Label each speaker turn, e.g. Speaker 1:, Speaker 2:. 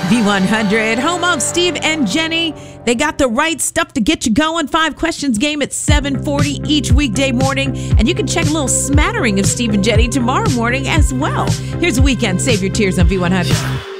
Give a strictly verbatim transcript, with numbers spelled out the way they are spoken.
Speaker 1: V one hundred, home of Steve and Jenny. They got the right stuff to get you going. Five questions game at seven forty each weekday morning. And you can check a little smattering of Steve and Jenny tomorrow morning as well. Here's a weekend. Save your tears on V one hundred.